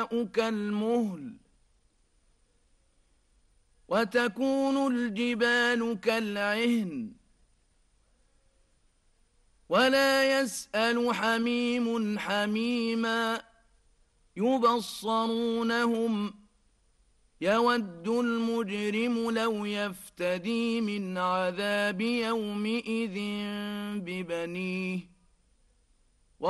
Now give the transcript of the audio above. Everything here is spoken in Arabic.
كالمهل وتكون الجبال كالعهن ولا يسأل حميم حميما يبصرونهم يود المجرم لو يفتدي من عذاب يومئذ ببنيه